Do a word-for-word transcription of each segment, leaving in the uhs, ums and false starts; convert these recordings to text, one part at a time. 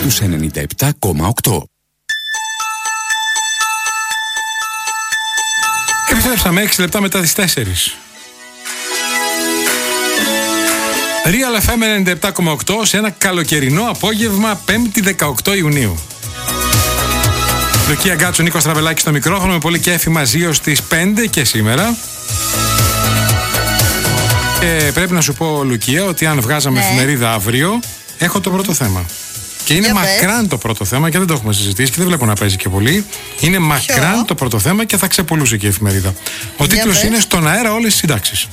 στους ενενήντα επτά κόμμα οκτώ. Επιστρέψαμε έξι λεπτά μετά τις τέσσερις. Real εφ εμ ενενήντα επτά κόμμα οκτώ σε ένα καλοκαιρινό απόγευμα πέμπτη δεκαοκτώ Ιουνίου. Λουκία Γκάτσου, Νίκος Τραβελάκης στο μικρόφωνο, με πολύ κέφι μαζί ως τις πέντε και σήμερα. Και πρέπει να σου πω, Λουκία, ότι αν βγάζαμε ναι. εφημερίδα αύριο, έχω το πρώτο θέμα. Και είναι Για μακράν πες. το πρώτο θέμα και δεν το έχουμε συζητήσει και δεν βλέπω να παίζει και πολύ. Είναι μακράν Ποιο? το πρώτο θέμα και θα ξεπουλούσε και η εφημερίδα. Ο τίτλος είναι «Στον αέρα όλες οι συντάξεις».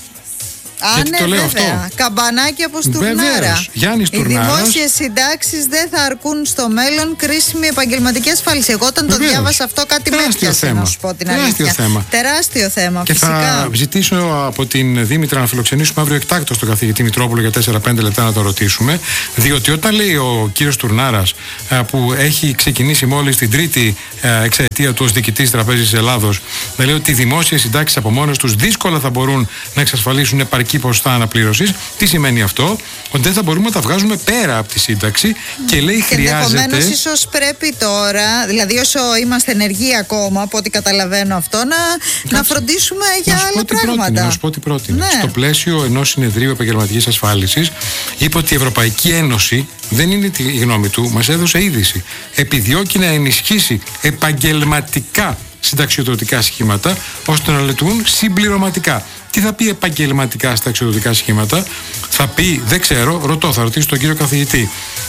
Α, Γιατί ναι, το λέω βέβαια. αυτό. Καμπανάκι από Στουρνάρα. Βεβαίως. Γιάννης Οι Στουρνάρας. δημόσιες συντάξεις δεν θα αρκούν στο μέλλον, κρίσιμη επαγγελματική ασφάλιση. Εγώ όταν Βεβαίως. το διάβασα αυτό κάτι με Τεράστιο έπιασε, θέμα. να σου πω την Τεράστιο αλήθεια. θέμα. Τεράστιο θέμα, Και φυσικά. θα ζητήσω από την Δήμητρα να φιλοξενήσουμε αύριο εκτάκτως τον καθηγητή Μητρόπουλο για τέσσερα πέντε λεπτά να το ρωτήσουμε. Διότι όταν λέει ο κύριος Τουρνάρας, που έχει ξεκινήσει μόλις την τρίτη εξαετία του ως διοικητής Τραπέζης Ελλάδος, να λέει ότι οι δημόσιες συντάξεις από μόνες τους δύσκολα θα μπορούν να εξασφαλίσουν επαρκή ποσοστά αναπλήρωσης. Τι σημαίνει αυτό? Ότι δεν θα μπορούμε να τα βγάζουμε πέρα από τη σύνταξη και λέει Και χρειάζεται. ενδεχομένως ίσως πρέπει τώρα, δηλαδή όσο είμαστε ενεργοί ακόμα, από ό,τι καταλαβαίνω αυτό, να, να φροντίσουμε για να σου άλλα πω τι πράγματα. πρότεινε, να σου πω τι πρότεινε. Ναι. Στο πλαίσιο ενός συνεδρίου επαγγελματικής ασφάλισης, είπε ότι η Ευρωπαϊκή Ένωση, δεν είναι τη γνώμη του, μας έδωσε είδηση. Επιδιώκει να ενισχύσει επαγγελματικά συνταξιοδοτικά σχήματα ώστε να λειτουργούν συμπληρωματικά. Τι θα πει επαγγελματικά συνταξιοδοτικά σχήματα? Θα πει, δεν ξέρω, ρωτώ, θα ρωτήσω τον κύριο καθηγητή,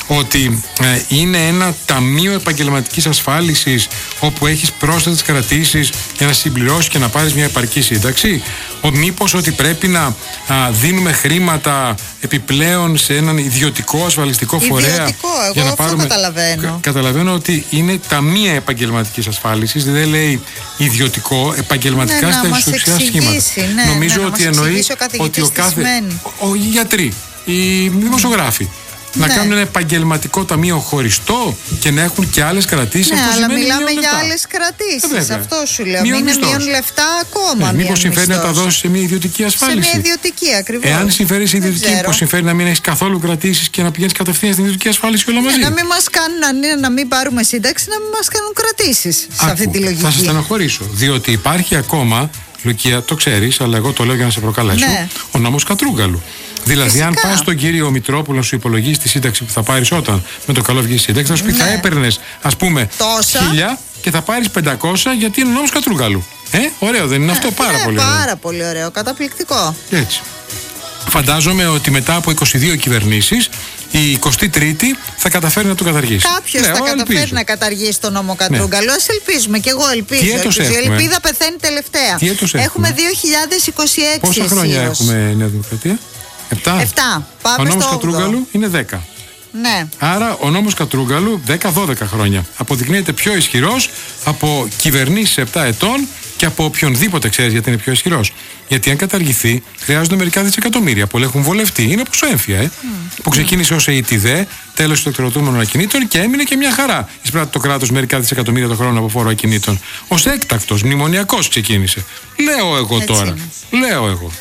ότι ε, είναι ένα ταμείο επαγγελματικής ασφάλισης όπου έχεις πρόσθετες κρατήσεις για να συμπληρώσεις και να πάρεις μια επαρκή σύνταξη. Ο, μήπως ότι πρέπει να α, δίνουμε χρήματα επιπλέον σε έναν ιδιωτικό ασφαλιστικό φορέα? Ιδιωτικό, εγώ για να αυτό πάρουμε... καταλαβαίνω. Κα, καταλαβαίνω ότι είναι ταμεία επαγγελματικής ασφάλισης, δεν λέει ιδιωτικό, επαγγελματικά Ναι, συνταξιοδοτικά σχήματα. Ναι, Νομίζω ναι, ότι να μας εννοεί εξηγήσει ο ότι ο τι κάθε. σημαίνει. Ο, ο, οι γιατροί, οι δημοσιογράφοι. Να Ναι. κάνουν ένα επαγγελματικό ταμείο χωριστό και να έχουν και άλλες κρατήσεις. Ναι, αυτό αλλά σημαίνει μιλάμε μείον για λεφτά. άλλες κρατήσεις. Ε, βέβαια. Αυτό σου λέω. Μείον Είναι μισθός. μείον λεφτά ακόμα. Ναι, μείον μήπως συμφέρει να τα μισθός. δώσει σε μια ιδιωτική Σε ασφάλιση. μια ιδιωτική ακριβώς. Εάν συμφέρει σε Δεν ιδιωτική, ξέρω. πώς συμφέρει να μην έχεις καθόλου κρατήσεις και να πηγαίνεις κατευθείαν στην ιδιωτική ασφάλιση όλα μαζί? Ναι, να μην μας κάνουν, να, να μην πάρουμε σύνταξη, να μην μας κάνουν κρατήσεις σε Άκου, αυτή τη λογική. θα σε στενοχωρήσω. Διότι υπάρχει ακόμα, Λουκία, το ξέρεις, αλλά εγώ το λέω για να σε προκαλέσω, Ναι. ο νόμος Κατρούγκαλου. Δηλαδή, Φυσικά. αν πας στον κύριο Μητρόπουλο να σου υπολογίσει τη σύνταξη που θα πάρεις όταν με το καλό βγει η σύνταξη, θα σου πει Ναι. θα έπαιρνες, ας πούμε, Τόσα. χίλια και θα πάρεις πεντακόσια γιατί είναι ο νόμος Κατρούγκαλου. Ε, ωραίο, δεν είναι αυτό? Πάρα ναι, πολύ ωραίο. πάρα πολύ ωραίο. Καταπληκτικό. Έτσι. Φαντάζομαι ότι μετά από είκοσι δύο κυβερνήσεις, η εικοστή τρίτη θα καταφέρει να το καταργήσει. Κάποιος Λέω, θα καταφέρει ελπίζω. να καταργήσει τον νόμο Κατρούγκαλο. Ας ελπίζουμε. Και εγώ ελπίζω. Τι έτος ελπίζω. Η έχουμε? ελπίδα πεθαίνει τελευταία. Τι έτος έχουμε? Έχουμε δύο χιλιάδες είκοσι έξι. Πόσα χρόνια αισίως. έχουμε Νέα Δημοκρατία? Επτά. Επτά. Ο Πάμε νόμος στο Κατρούγκαλου είναι δέκα. Ναι. Άρα ο νόμος Κατρούγκαλου δέκα δώδεκα χρόνια αποδεικνύεται πιο ισχυρός από κυβερνήσεις επτά ετών και από οποιονδήποτε ξέρεις γιατί είναι πιο ισχυρός. Γιατί αν καταργηθεί χρειάζονται μερικά δισεκατομμύρια που έχουν βολευτεί. Είναι όπως ο έμφυα, ε, mm. που ξεκίνησε ως ΕΙΤΙΔΕ, τέλος του εκτροτούμενων ακινήτων και έμεινε και μια χαρά. Εισπράττει το κράτος μερικά δισεκατομμύρια το χρόνο από φόρο ακινήτων. Ως έκτακτος, μνημονιακός ξεκίνησε. Λέω εγώ Έτσι τώρα. είναι. Λέω εγώ.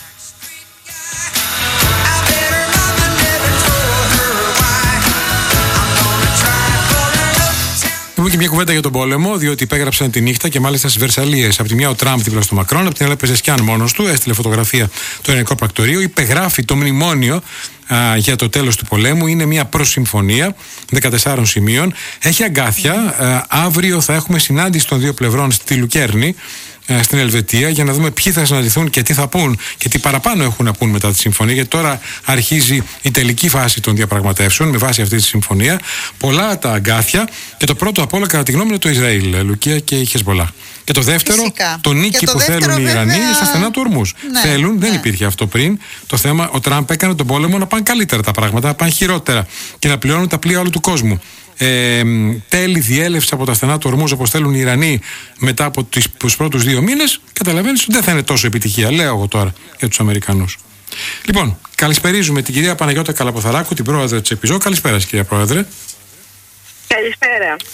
Πούμε και μια κουβέντα για τον πόλεμο, διότι υπέγραψαν τη νύχτα και μάλιστα στις Βερσαλίες. Από τη μια ο Τραμπ δίπλα στο Μακρόν, από την άλλη Πεζεσκιάν μόνος του, έστειλε φωτογραφία το ελληνικό πρακτορείο, υπεγράφει το μνημόνιο α, για το τέλος του πολέμου. Είναι μια προσυμφωνία δεκατεσσάρων σημείων. Έχει αγκάθια. Α, αύριο θα έχουμε συνάντηση των δύο πλευρών στη Λουκέρνη, στην Ελβετία, για να δούμε ποιοι θα συναντηθούν και τι θα πούν και τι παραπάνω έχουν να πούν μετά τη συμφωνία. Γιατί τώρα αρχίζει η τελική φάση των διαπραγματεύσεων με βάση αυτή τη συμφωνία. Πολλά τα αγκάθια και το πρώτο απ' όλα, κατά τη γνώμη μου, είναι το Ισραήλ, Λουκία, και η Χεσμολάχ. Και το δεύτερο, Φυσικά. το νίκη το που δεύτερο, θέλουν οι βέβαια... Ιρανοί στα στενά του Ορμούζ. Ναι, θέλουν, ναι. δεν υπήρχε αυτό πριν. Το θέμα, ο Τραμπ έκανε τον πόλεμο να πάνε καλύτερα τα πράγματα, να πάνε χειρότερα και να πληρώνουν τα πλοία όλου του κόσμου. Ε, τέλη διέλευση από τα στενά του Ορμούζ όπως θέλουν οι Ιρανοί μετά από τις, τους πρώτους δύο μήνες, καταλαβαίνεις ότι δεν θα είναι τόσο επιτυχία, λέω εγώ τώρα, για τους Αμερικανούς. Λοιπόν, καλησπερίζουμε την κυρία Παναγιώτα Καλαποθαράκου, την πρόεδρο της Επιζώ. Καλησπέρα, κυρία Πρόεδρε. Καλησπέρα.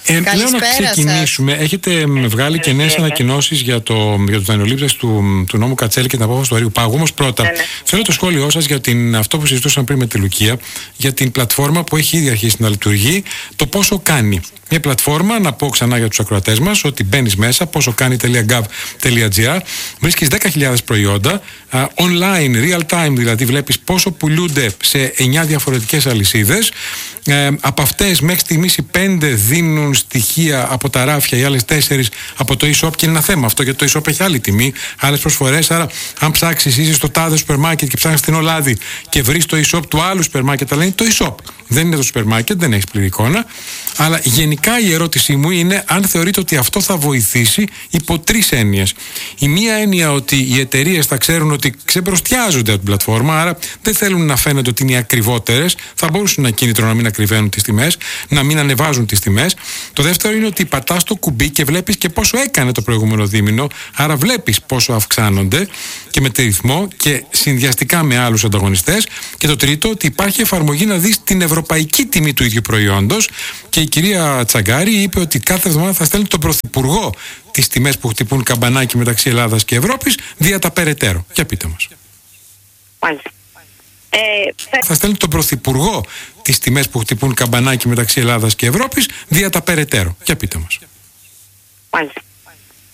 Ε, λέω να ξεκινήσουμε. Σας. Έχετε βγάλει και νέες ανακοινώσεις για το, για το δανειολήψεις του, του νόμου Κατσέλη και την απόφαση του Αριού Πάγου. Όμως πρώτα, ναι, ναι. θέλω το σχόλιο σας για την, αυτό που συζητούσαμε πριν με τη Λουκία, για την πλατφόρμα που έχει ήδη αρχίσει να λειτουργεί, το πόσο κάνει. Μια πλατφόρμα, να πω ξανά για τους ακροατές μας, ότι μπαίνεις μέσα, πόσο κάνει.gov.gr, βρίσκεις δέκα χιλιάδες προϊόντα, uh, online, real time, δηλαδή βλέπεις πόσο πουλούνται σε εννιά διαφορετικές αλυσίδες. Ε, από αυτές μέχρι στιγμής οι πέντε δίνουν στοιχεία από τα ράφια, οι άλλες τέσσερις από το e-shop, και είναι ένα θέμα αυτό, γιατί το e-shop έχει άλλη τιμή, άλλες προσφορές. Άρα, αν ψάξεις, είσαι στο τάδε σούπερ μάρκετ και ψάχνεις την Ολάδη και βρεις το e-shop του άλλου σούπερ μάρκετ, αλλά είναι το e-shop, δεν είναι το σούπερ μάρκετ, δεν έχεις πλήρη εικόνα. Αλλά γενικά η ερώτησή μου είναι αν θεωρείτε ότι αυτό θα βοηθήσει υπό τρεις έννοιες. Η μία έννοια ότι οι εταιρείες θα ξέρουν ότι ξεμπροστιάζονται από την πλατφόρμα, άρα δεν θέλουν να φαίνονται ότι είναι οι ακριβότερες, θα μπορούσαν να κίνητρο να μην ακριβένουν τις τιμές, να μην ανεβάζουν τις τιμές. Το δεύτερο είναι ότι πατάς το κουμπί και βλέπεις και πόσο έκανε το προηγούμενο δίμηνο, άρα βλέπεις πόσο αυξάνονται και με τη ρυθμό και συνδυαστικά με άλλους ανταγωνιστές. Και το τρίτο, ότι υπάρχει εφαρμογή να δεις την ευρωπαϊκή τιμή του ίδιου προϊόντος, και η κυρία Τσαγκάρη είπε ότι κάθε εβδομάδα θα στέλνει τον Πρωθυπουργό τις τιμές που χτυπούν καμπανάκι μεταξύ Ελλάδας και Ευρώπης δια τα περαιτέρω. Για πείτε μας. Μάλιστα. Ε, θα στέλνει τον Πρωθυπουργό τις τιμές που χτυπούν καμπανάκι μεταξύ Ελλάδας και Ευρώπης δια τα περαιτέρω. Για πείτε μας. Μάλιστα.